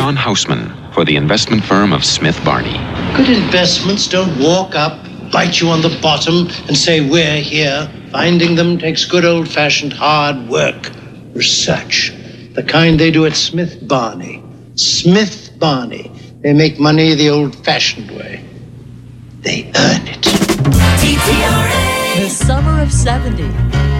John Houseman for the investment firm of Smith Barney. Good investments don't walk up, bite you on the bottom, and say, we're here. Finding them takes good old-fashioned hard work, research. The kind they do at Smith Barney. Smith Barney. They make money the old-fashioned way. They earn it. TTRA. The summer of 70.